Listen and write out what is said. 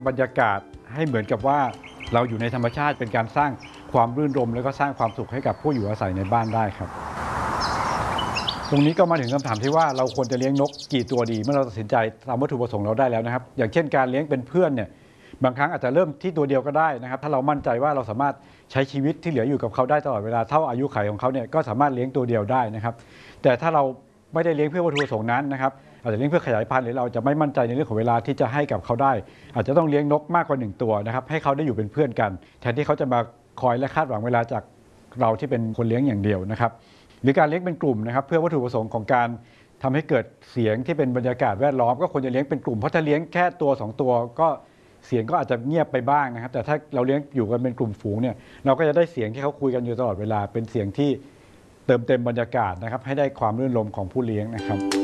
บรรยากาศให้เหมือนกับว่าเราอยู่ในธรรมชาติเป็นการสร้างความรื่นรมแล้วก็สร้างความสุขให้กับผู้อยู่อาศัยในบ้านได้ครับตรงนี้ก็มาถึงคำถามที่ว่าเราควรจะเลี้ยงนกกี่ตัวดีเมื่อเราตัดสินใจตามวัตถุประสงค์เราได้แล้วนะครับอย่างเช่นการเลี้ยงเป็นเพื่อนเนี่ยบางครั้งอาจจะเริ่มที่ตัวเดียวก็ได้นะครับถ้าเรามั่นใจว่าเราสามารถใช้ชีวิตที่เหลืออยู่กับเขาได้ตลอดเวลาเท่าอายุขัยของเขาเนี่ยก็สามารถเลี้ยงตัวเดียวได้นะครับแต่ถ้าเราไม่ได้เลี้ยงเพื่อวัตถุประสงค์นั้นนะครับอาจจะเลี้ยงเพื่อขยายพันธุ์หรือเราจะไม่มั่นใจในเรื่องของเวลาที่จะให้กับเขาได้อาจจะต้องเลี้ยงนกมากกว่า1ตัวนะครับให้เขาได้อยู่เป็นเพื่อนกันแทนที่เขาจะมาคอยและคาดหวังเวลาจากเราที่เป็นคนเลี้ยงอย่างเดียวนะครับหรือการเลี้ยงเป็นกลุ่มนะครับเพื่อวัตถุประสงค์ของการทำให้เกิดเสียงที่เป็นบรรยากาศแวดล้อมก็ควรจะเลี้ยงเป็นกลุ่มเพราะถ้าเลี้ยงแค่ตัว2ตัวก็เสียงก็อาจจะเงียบไปบ้างนะครับแต่ถ้าเราเลี้ยงอยู่กันเป็นกลุ่มฝูงเนี่ยเราก็จะได้เสียงที่เขาคุยกันอยู่ตลอดเวลาเป็นเสียงที่เติมเต็มบรรยากาศนะครับให้ได้ความรื่นรมย์ของผู้เลี้ยงนะครับ